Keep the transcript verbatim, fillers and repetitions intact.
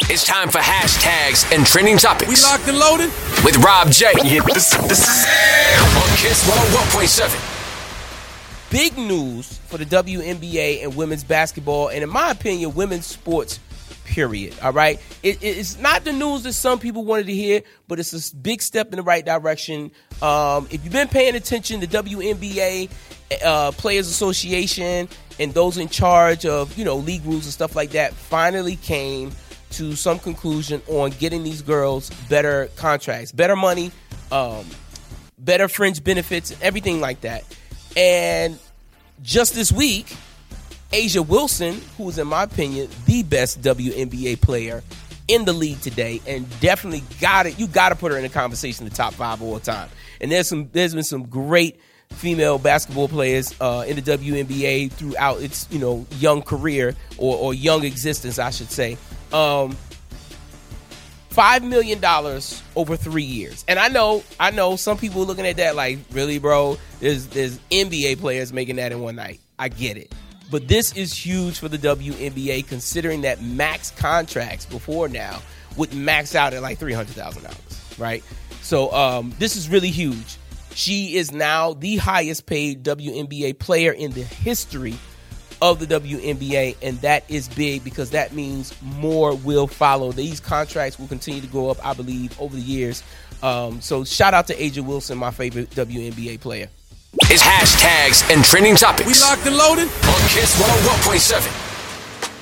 It's time for hashtags and trending topics. We locked and loaded with Rob J. Yeah, this, this is on Kiss one oh one point seven. Big news for the W N B A and women's basketball, and in my opinion, women's sports, period. All right? It, it's not the news that some people wanted to hear, but it's a big step in the right direction. Um, if you've been paying attention, the W N B A uh, Players Association and those in charge of, you know, league rules and stuff like that finally came to some conclusion on getting these girls better contracts, better money, um, better fringe benefits, everything like that. And just this week, A'ja Wilson, who is, in my opinion, the best W N B A player in the league today, and definitely got it. You got to put her in the conversation, the top five all time. And there's some, there's been some great female basketball players uh, in the W N B A throughout its, you know, young career or, or young existence, I should say. Um, Five million dollars over three years, and I know, I know, some people are looking at that like, really, bro? There's there's N B A players making that in one night. I get it, but this is huge for the W N B A, considering that max contracts before now would max out at like three hundred thousand dollars, right? So um, this is really huge. She is now the highest paid W N B A player in the history of the W N B A, and that is big because that means more will follow. These contracts will continue to go up, I believe, over the years. Um, so shout out to A'ja Wilson, my favorite W N B A player. It's hashtags and trending topics. We locked and loaded on Kiss one oh one point seven.